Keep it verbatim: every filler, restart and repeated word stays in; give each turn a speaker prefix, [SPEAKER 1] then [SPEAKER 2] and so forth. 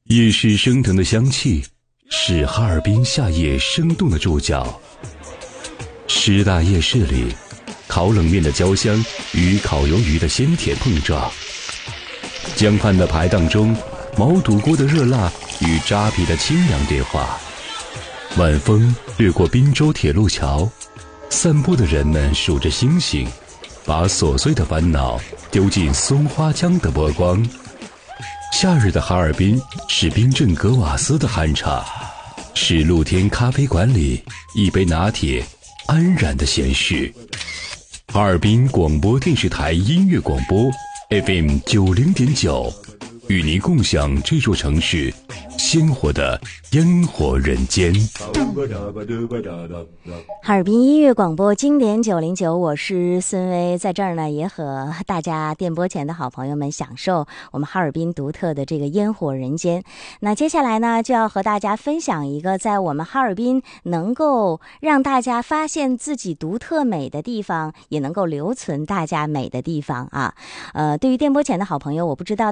[SPEAKER 1] 夜市升腾的香气是哈尔滨夏夜生动的注脚。师大夜市里，烤冷面的焦香与烤鱿鱼的鲜甜碰撞，江畔的排档中，毛肚锅的热辣与扎皮的清凉对话。晚风掠过滨州铁路桥，散步的人们数着星星，把琐碎的烦恼丢进松花江的波光。夏日的哈尔滨是冰镇格瓦斯的酣畅，是露天咖啡馆里一杯拿铁安然的闲适。哈尔滨广播电视台音乐广播 F M 九零点九，与您共享这座城市鲜活的烟火人间。
[SPEAKER 2] 哈尔滨音乐广播经典九零九，我是孙薇，在这儿呢也和大家电波前的好朋友们享受我们哈尔滨独特的这个烟火人间。那接下来呢，就要和大家分享一个在我们哈尔滨能够让大家发现自己独特美的地方，也能够留存大家美的地方啊。呃，对于电波前的好朋友，我不知道